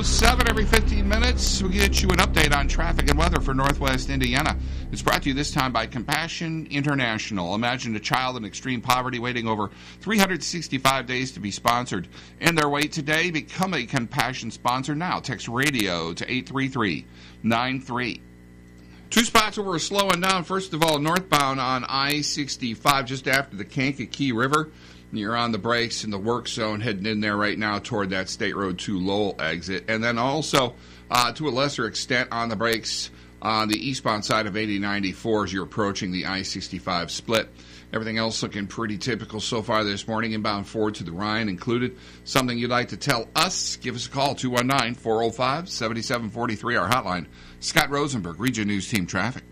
7 every 15 minutes. We'll get you an update on traffic and weather for Northwest Indiana. It's brought to you this time by Compassion International. Imagine a child in extreme poverty waiting over 365 days to be sponsored. End their wait today. Become a Compassion sponsor now. Text radio to 83393. Two spots where we're slowing down. First of all, northbound on I-65 just after the Kankakee River. You're on the brakes in the work zone heading in there right now toward that State Road 2 Lowell exit. And then also, to a lesser extent, on the brakes on the eastbound side of 8094 as you're approaching the I-65 split. Everything else looking pretty typical so far this morning. Inbound forward to the Rhine included. Something you'd like to tell us, give us a call, 219-405-7743, our hotline. Scott Rosenberg, Region News Team Traffic.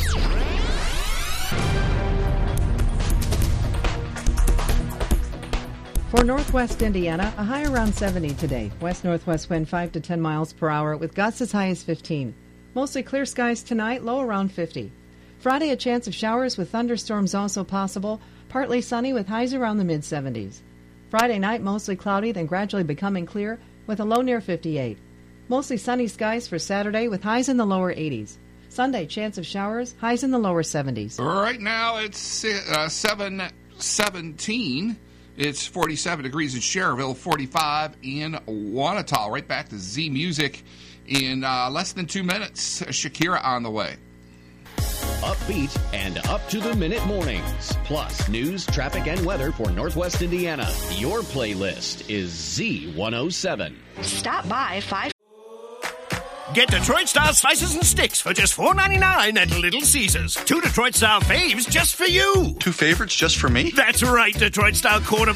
For Northwest Indiana, a high around 70 today. West-northwest wind 5 to 10 miles per hour with gusts as high as 15. Mostly clear skies tonight, low around 50. Friday, a chance of showers with thunderstorms also possible. Partly sunny with highs around the mid-70s. Friday night, mostly cloudy, then gradually becoming clear with a low near 58. Mostly sunny skies for Saturday with highs in the lower 80s. Sunday, chance of showers, highs in the lower 70s. Right now, it's 7:17. It's 47 degrees in Cherville, 45 in Wanatall. Right back to Z Music in less than 2 minutes. Shakira on the way. Upbeat and up-to-the-minute mornings. Plus news, traffic, and weather for Northwest Indiana. Your playlist is Z107. Stop by 5. Get Detroit-style slices and sticks for just $4.99 at Little Caesars. 2 Detroit-style faves just for you. 2 favorites just for me? That's right, Detroit-style quarter